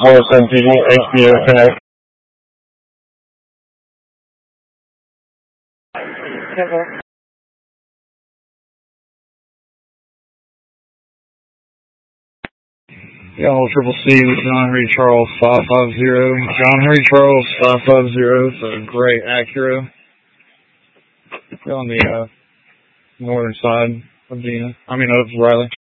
Morrison TV, HBO Connect. Y'all, Triple C, John Henry Charles 550. John Henry Charles 550. It's a gray Acura. On the northern side of Riley.